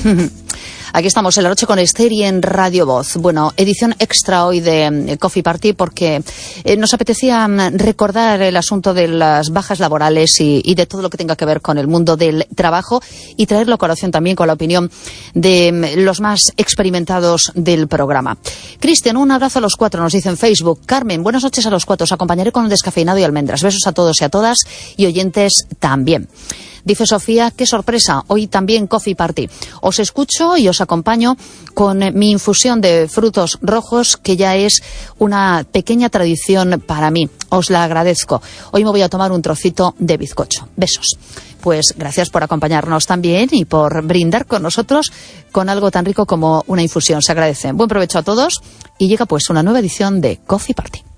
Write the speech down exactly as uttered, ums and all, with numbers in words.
Aquí estamos en La Noche con Esther y en Radio Voz. Bueno, edición extra hoy de Coffee Party porque eh, nos apetecía recordar el asunto de las bajas laborales y, y de todo lo que tenga que ver con el mundo del trabajo y traerlo a colación también con la opinión de los más experimentados del programa. Cristian, un abrazo a los cuatro, nos dice en Facebook. Carmen, buenas noches a los cuatro, os acompañaré con un descafeinado y almendras. Besos a todos y a todas y oyentes también. Dice Sofía, qué sorpresa, hoy también Coffee Party. Os escucho y os acompaño con mi infusión de frutos rojos, que ya es una pequeña tradición para mí. Os la agradezco. Hoy me voy a tomar un trocito de bizcocho. Besos. Pues gracias por acompañarnos también y por brindar con nosotros con algo tan rico como una infusión. Se agradece. Buen provecho a todos y llega pues una nueva edición de Coffee Party.